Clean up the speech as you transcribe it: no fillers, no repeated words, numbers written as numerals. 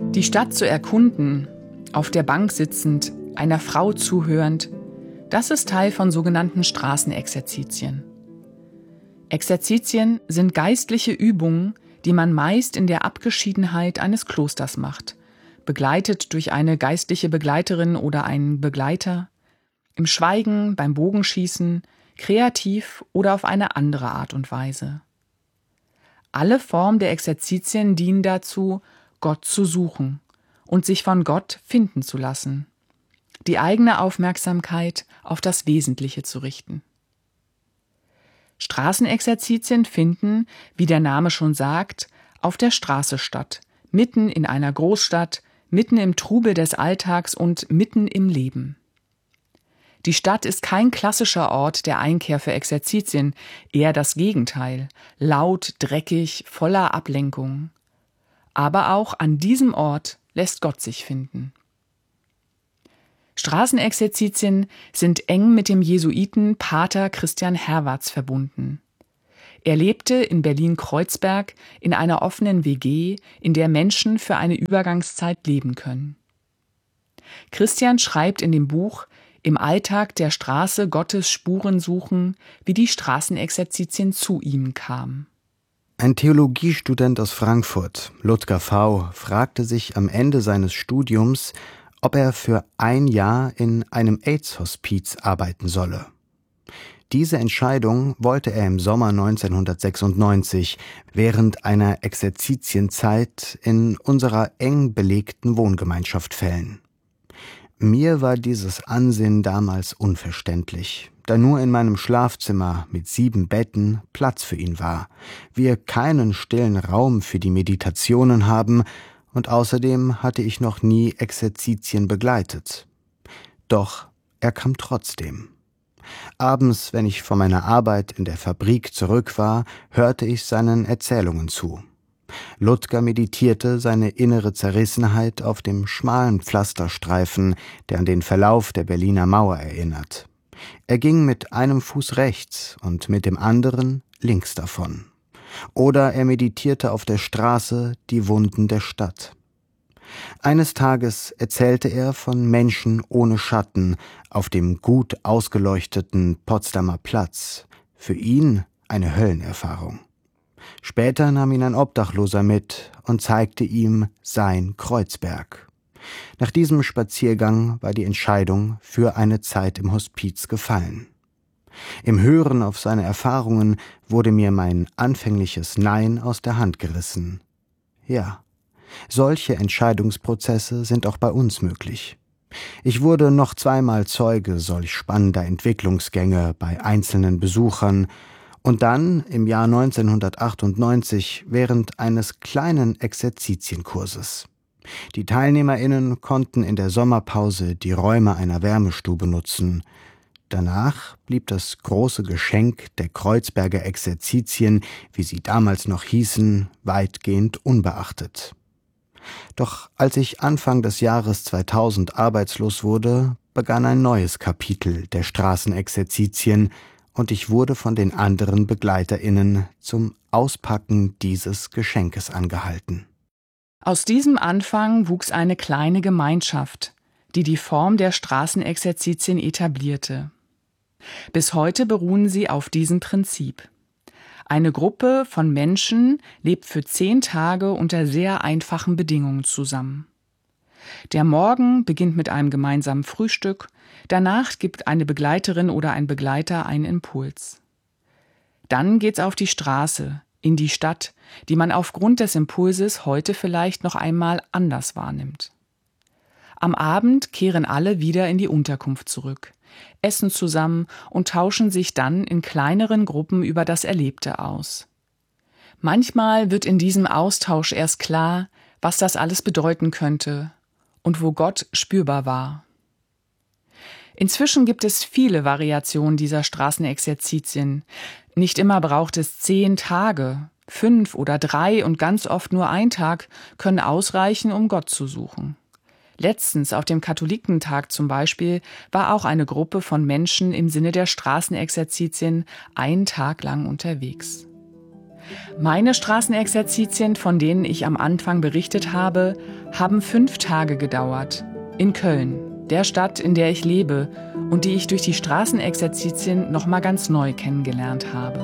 Die Stadt zu erkunden, auf der Bank sitzend, einer Frau zuhörend, das ist Teil von sogenannten Straßenexerzitien. Exerzitien sind geistliche Übungen, die man meist in der Abgeschiedenheit eines Klosters macht, begleitet durch eine geistliche Begleiterin oder einen Begleiter, im Schweigen, beim Bogenschießen, kreativ oder auf eine andere Art und Weise. Alle Formen der Exerzitien dienen dazu, Gott zu suchen und sich von Gott finden zu lassen, die eigene Aufmerksamkeit auf das Wesentliche zu richten. Straßenexerzitien finden, wie der Name schon sagt, auf der Straße statt, mitten in einer Großstadt, mitten im Trubel des Alltags und mitten im Leben. Die Stadt ist kein klassischer Ort der Einkehr für Exerzitien, eher das Gegenteil, laut, dreckig, voller Ablenkung. Aber auch an diesem Ort lässt Gott sich finden. Straßenexerzitien sind eng mit dem Jesuiten Pater Christian Herwarts verbunden. Er lebte in Berlin-Kreuzberg in einer offenen WG, in der Menschen für eine Übergangszeit leben können. Christian schreibt in dem Buch Im Alltag der Straße Gottes Spuren suchen, wie die Straßenexerzitien zu ihm kamen. Ein Theologiestudent aus Frankfurt, Ludger V., fragte sich am Ende seines Studiums, ob er für ein Jahr in einem AIDS-Hospiz arbeiten solle. Diese Entscheidung wollte er im Sommer 1996 während einer Exerzitienzeit in unserer eng belegten Wohngemeinschaft fällen. Mir war dieses Ansinnen damals unverständlich, da nur in meinem Schlafzimmer mit 7 Betten Platz für ihn war, wir keinen stillen Raum für die Meditationen haben und außerdem hatte ich noch nie Exerzitien begleitet. Doch er kam trotzdem. Abends, wenn ich von meiner Arbeit in der Fabrik zurück war, hörte ich seinen Erzählungen zu. Ludger meditierte seine innere Zerrissenheit auf dem schmalen Pflasterstreifen, der an den Verlauf der Berliner Mauer erinnert. Er ging mit einem Fuß rechts und mit dem anderen links davon. Oder er meditierte auf der Straße die Wunden der Stadt. Eines Tages erzählte er von Menschen ohne Schatten auf dem gut ausgeleuchteten Potsdamer Platz. Für ihn eine Höllenerfahrung. Später nahm ihn ein Obdachloser mit und zeigte ihm sein Kreuzberg. Nach diesem Spaziergang war die Entscheidung für eine Zeit im Hospiz gefallen. Im Hören auf seine Erfahrungen wurde mir mein anfängliches Nein aus der Hand gerissen. Ja, solche Entscheidungsprozesse sind auch bei uns möglich. Ich wurde noch 2-mal Zeuge solch spannender Entwicklungsgänge bei einzelnen Besuchern und dann im Jahr 1998 während eines kleinen Exerzitienkurses. Die TeilnehmerInnen konnten in der Sommerpause die Räume einer Wärmestube nutzen. Danach blieb das große Geschenk der Kreuzberger Exerzitien, wie sie damals noch hießen, weitgehend unbeachtet. Doch als ich Anfang des Jahres 2000 arbeitslos wurde, begann ein neues Kapitel der Straßenexerzitien und ich wurde von den anderen BegleiterInnen zum Auspacken dieses Geschenkes angehalten. Aus diesem Anfang wuchs eine kleine Gemeinschaft, die die Form der Straßenexerzitien etablierte. Bis heute beruhen sie auf diesem Prinzip. Eine Gruppe von Menschen lebt für 10 Tage unter sehr einfachen Bedingungen zusammen. Der Morgen beginnt mit einem gemeinsamen Frühstück, danach gibt eine Begleiterin oder ein Begleiter einen Impuls. Dann geht's auf die Straße, in die Stadt, die man aufgrund des Impulses heute vielleicht noch einmal anders wahrnimmt. Am Abend kehren alle wieder in die Unterkunft zurück, essen zusammen und tauschen sich dann in kleineren Gruppen über das Erlebte aus. Manchmal wird in diesem Austausch erst klar, was das alles bedeuten könnte und wo Gott spürbar war. Inzwischen gibt es viele Variationen dieser Straßenexerzitien. Nicht immer braucht es 10 Tage, 5 oder 3 und ganz oft nur 1 Tag können ausreichen, um Gott zu suchen. Letztens auf dem Katholikentag zum Beispiel war auch eine Gruppe von Menschen im Sinne der Straßenexerzitien einen Tag lang unterwegs. Meine Straßenexerzitien, von denen ich am Anfang berichtet habe, haben 5 Tage gedauert. In Köln, der Stadt, in der ich lebe und die ich durch die Straßenexerzitien nochmal ganz neu kennengelernt habe.